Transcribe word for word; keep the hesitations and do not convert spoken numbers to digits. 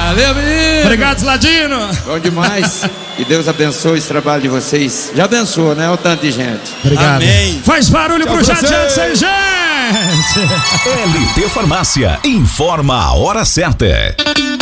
Valeu, menino. Obrigado, Ladino. Bom demais. Que Deus abençoe esse trabalho de vocês. Já abençoou, né? O tanto de gente. Obrigado. Amém. Faz barulho Tchau pro pra Jadiante vocês. sem gente. L T Farmácia informa a hora certa.